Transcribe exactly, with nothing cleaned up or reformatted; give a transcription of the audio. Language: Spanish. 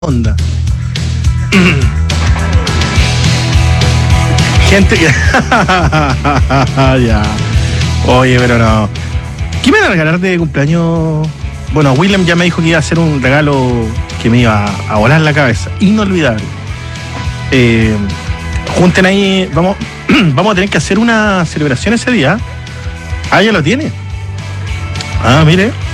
onda. Gente que... ya. Oye, pero no. ¿Qué me van a regalar de cumpleaños? Bueno, William ya me dijo que iba a hacer un regalo que me iba a volar la cabeza. Inolvidable. Eh, junten ahí, vamos, vamos a tener que hacer una celebración ese día. Ah, ya lo tiene. Ah, mire.